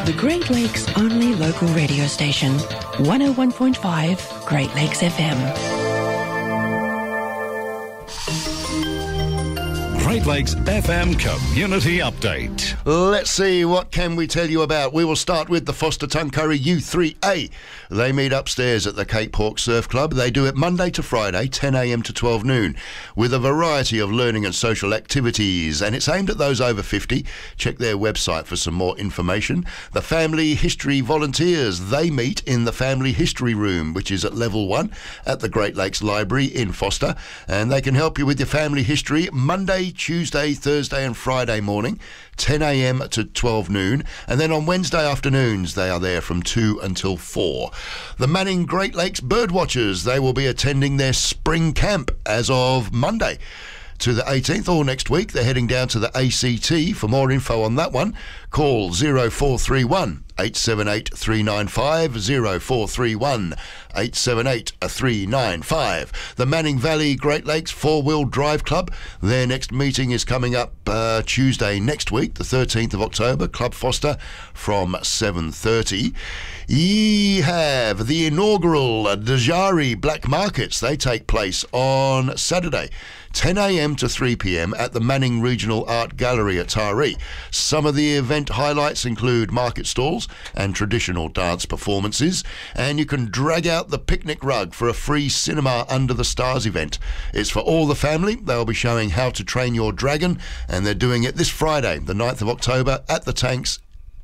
The Great Lakes only local radio station, 101.5 Great Lakes FM. Great Lakes FM Community Update. Let's see, what can we tell you about? We will start with the Foster Tuncurry U3A. They meet upstairs at the Cape Hawk Surf Club. They do it Monday to Friday, 10 a.m. to 12 noon, with a variety of learning and social activities. And it's aimed at those over 50. Check their website for some more information. The Family History Volunteers, they meet in the Family History Room, which is at level 1 at the Great Lakes Library in Foster. And they can help you with your family history Monday, Tuesday, Thursday and Friday morning, 10 a.m. to 12 noon. And then on Wednesday afternoons, they are there from 2 until 4. The Manning Great Lakes Birdwatchers, they will be attending their spring camp as of Monday to the 18th, or next week. They're heading down to the ACT. For more info on that one, call 0431 878 395, 0431 878 395. The Manning Valley Great Lakes Four-Wheel Drive Club, their next meeting is coming up Tuesday next week, the 13th of October, Club Foster, from 7:30. Ye have the inaugural Dajari Black Markets. They take place on Saturday, 10 a.m. to 3 p.m. at the Manning Regional Art Gallery at Taree. Some of the event highlights include market stalls and traditional dance performances, and you can drag out the picnic rug for a free Cinema Under the Stars event. It's for all the family. They'll be showing how to train your dragon, and they're doing it this Friday, the 9th of October, at the Tanks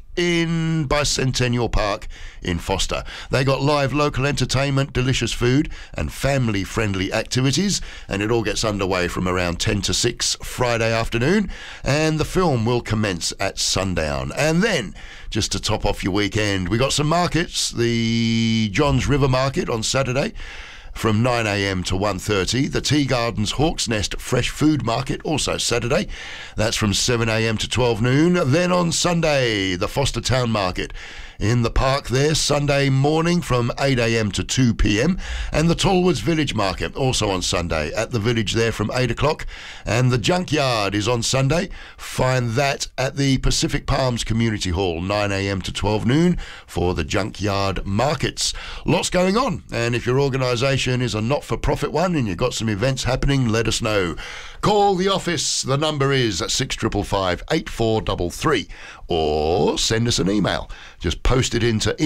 in Bicentennial Park in Foster. They got live local entertainment, delicious food and family-friendly activities, and it all gets underway from around 10 to 6 Friday afternoon, and the film will commence at sundown. And then, just to top off your weekend, we got some markets. The Johns River Market on Saturday from 9 a.m. to 1:30. The Tea Gardens Hawks Nest Fresh Food Market, also Saturday. That's from 7 a.m. to 12 noon. Then on Sunday, the Foster Town Market in the park there, Sunday morning from 8 a.m. to 2 p.m. And the Tallwoods Village Market, also on Sunday, at the village there from 8 o'clock. And the Junkyard is on Sunday. Find that at the Pacific Palms Community Hall, 9 a.m. to 12 noon for the Junkyard Markets. Lots going on, and if your organisation is a not-for-profit one and you've got some events happening, let us know. Call the office. The number is 6555 8433, or send us an email. Just post it into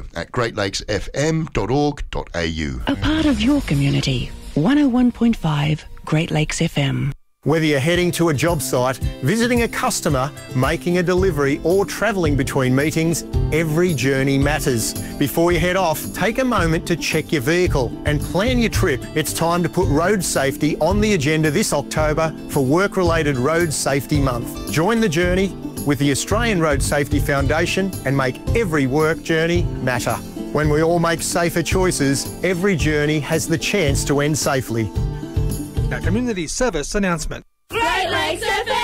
info@greatlakesfm.org.au. A part of your community, 101.5 Great Lakes FM. Whether you're heading to a job site, visiting a customer, making a delivery or travelling between meetings, every journey matters. Before you head off, take a moment to check your vehicle and plan your trip. It's time to put road safety on the agenda this October for Work-Related Road Safety Month. Join the journey with the Australian Road Safety Foundation and make every work journey matter. When we all make safer choices, every journey has the chance to end safely. A community service announcement. Great Lakes FM!